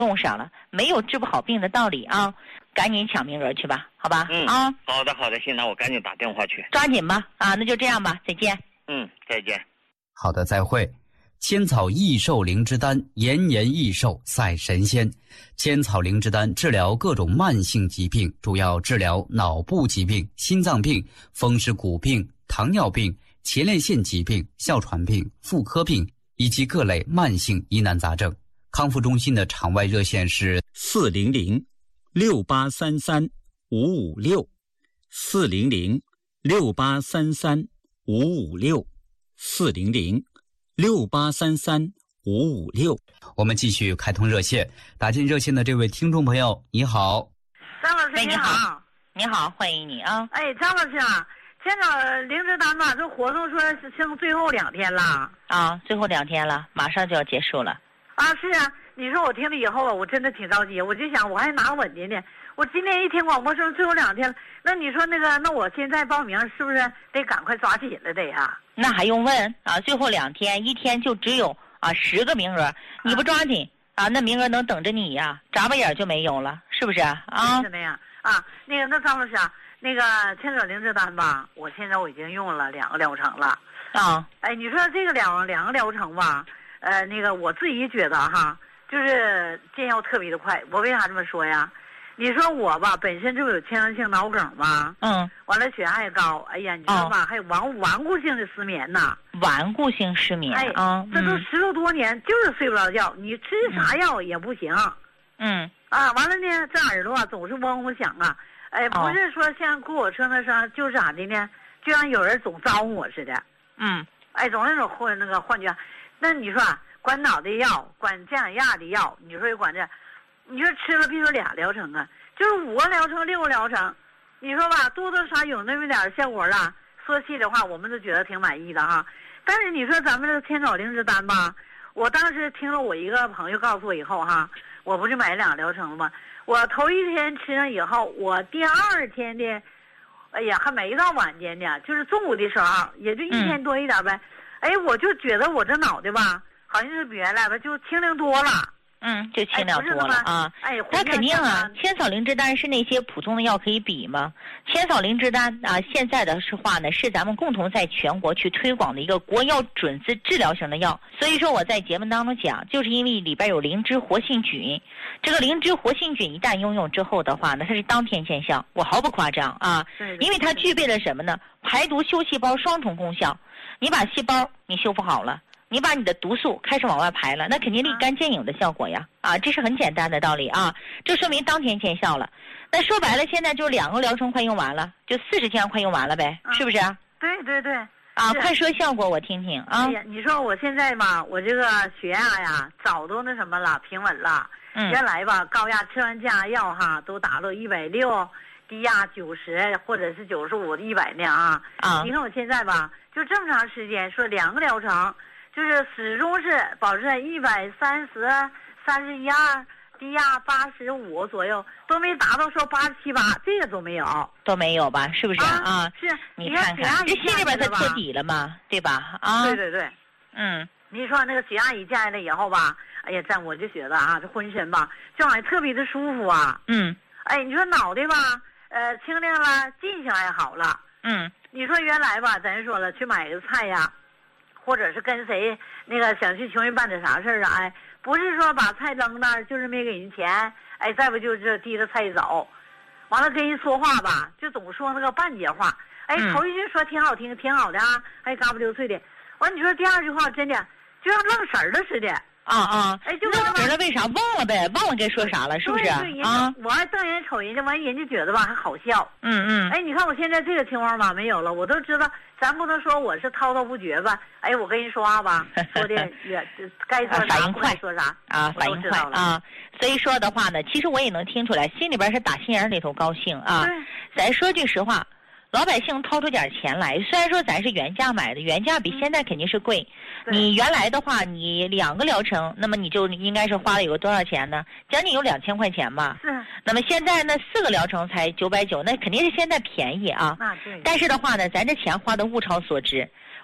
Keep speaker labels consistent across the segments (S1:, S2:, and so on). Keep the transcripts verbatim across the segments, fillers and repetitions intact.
S1: 用上了，没有治不好病的道理啊！赶紧抢名额去吧，好吧？
S2: 嗯
S1: 啊，
S2: 好的好的，现在我赶紧打电话去，
S1: 抓紧吧啊！那就这样吧，再见。
S2: 嗯，再见。
S3: 好的，再会。千草益寿灵芝丹，延年益寿赛神仙。千草灵芝丹治疗各种慢性疾病，主要治疗脑部疾病、心脏病、风湿骨病、糖尿病、前列腺疾病、哮喘病、妇科病以及各类慢性疑难杂症。康复中心的场外热线是
S4: 四零零六八三三五五六，四零零六八三三五五六，四零零六八三三五五六。
S3: 我们继续开通热线，打进热线的这位听众朋友，你好。
S5: 张老师
S1: 喂，
S5: 你
S1: 你好，你好，欢迎你啊！
S5: 哎，张老师啊，现在灵芝丹吧，这活动说是剩最后两天了
S1: 啊，最后两天了，马上就要结束了。
S5: 啊。是啊，你说我听了以后啊，我真的挺着急，我就想我还拿稳去呢。我今天一听广播说最后两天了，那你说那个，那我现在报名是不是得赶快抓紧了得呀？
S1: 那还用问啊？最后两天，一天就只有啊十个名额，你不抓紧啊，那名额能等着你呀、啊？眨巴眼就没有了，是不是啊？
S5: 是那样啊。那个，那张老师啊，那个千草灵芝丹吧，我现在我已经用了两个疗程了
S1: 啊。
S5: 哎，你说这个两两个疗程吧，呃，那个我自己觉得哈，就是见效特别的快。我为啥这么说呀？你说我吧，本身就有缺氧性脑梗嘛，
S1: 嗯，
S5: 完了血压也高，哎呀，你知道吧？哦、还有顽顽固性的失眠呐，
S1: 顽固性失眠，
S5: 哎
S1: 啊，
S5: 这都十多多年，就是睡不着觉，你吃啥药也不行，
S1: 嗯，
S5: 啊，完了呢，这耳朵啊总是嗡嗡响啊，哎，不是说像过火车那上，就是咋的呢？就像有人总招呼我似的，
S1: 嗯，
S5: 哎，总那种幻那个幻觉，那你说啊，管脑袋药，管降血压的药，你说管这。你说吃了别说俩疗程啊，就是五个疗程、六个疗程，你说吧，多多少少有那么点效果了。说心里话，我们都觉得挺满意的哈。但是你说咱们这个千草灵芝丹吧，我当时听了我一个朋友告诉我以后哈，我不是买两个疗程了吗？我头一天吃上以后，我第二天的，哎呀，还没到晚间呢，就是中午的时候，也就一天多一点呗。嗯、哎，我就觉得我这脑袋吧，好像是比原来吧就清灵多了。
S1: 嗯，就轻量多了啊！
S5: 哎，
S1: 那肯定啊，千草灵芝丹是那些普通的药可以比吗？千草灵芝丹啊，现在的是话呢，是咱们共同在全国去推广的一个国药准字治疗型的药。所以说我在节目当中讲，就是因为里边有灵芝活性菌，这个灵芝活性菌一旦应用之后的话呢，它是当天见效，我毫不夸张啊！因为它具备了什么呢？排毒修细胞双重功效，你把细胞你修复好了。你把你的毒素开始往外排了，那肯定立竿见影的效果呀！啊，这是很简单的道理啊，这说明当天见效了。那说白了，现在就两个疗程快用完了，就四十天快用完了呗，
S5: 啊、
S1: 是不是？
S5: 对对对。
S1: 啊，快说效果我听听啊！
S5: 哎呀，你说我现在吧，我这个血压呀，早都那什么了，平稳了。
S1: 嗯。
S5: 原来吧，高压吃完降压药哈，都达到一百六，低压九十或者是九十五、一百呢啊。
S1: 啊。
S5: 你看我现在吧，就这么长时间，说两个疗程。就是始终是保持在一百三十、三十一二，低压八十五左右，都没达到说八十七八，这个都没有，
S1: 都没有吧？是不是啊？
S5: 啊是，
S1: 你看看，这心里边才彻底了嘛，对吧？啊，
S5: 对对对，
S1: 嗯，
S5: 你说那个血压一降下来以后吧，哎呀，这样我就觉得啊，这浑身吧，就好像特别的舒服啊。
S1: 嗯，
S5: 哎，你说脑袋吧，呃，清亮了，记性也好了。
S1: 嗯，
S5: 你说原来吧，咱说了，去买个菜呀。或者是跟谁那个想去穷人办点啥事儿啊？哎，不是说把菜扔那儿，就是没给人钱，哎，再不就是提着菜走，完了跟人说话吧，就总说那个半截话，哎，头一句说挺好听，挺好的啊，还嘎不溜脆的，完你说第二句话真的就像愣神儿了似的。
S1: 啊啊！
S5: 哎，就
S1: 愣神了，为啥忘了呗？忘了该说啥了，是不是啊？
S5: 我还瞪人瞅人家，完人家觉得吧还好笑。
S1: 嗯嗯。
S5: 哎，你看我现在这个情况吧没有了，我都知道，咱不能说我是滔滔不绝吧？哎，我跟人说话吧，说的也该说啥不该说啥
S1: 啊，反应快啊。所以说的话呢，其实我也能听出来，心里边是打心眼里头高兴啊。咱说句实话。老百姓掏出点钱来，虽然说咱是原价买的，原价比现在肯定是贵。你原来的话，你两个疗程，那么你就应该是花了有多少钱呢？将近有两千块钱吧。
S5: 是。
S1: 那么现在呢，四个疗程才九百九，那肯定是现在便宜啊。
S5: 啊，对。
S1: 但是的话呢，咱这钱花的物超所值。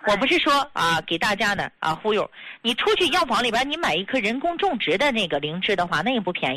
S1: 我不是说啊给大家呢啊忽悠，你出去药房里边你买一颗人工种植的那个灵芝的话，那也不便宜。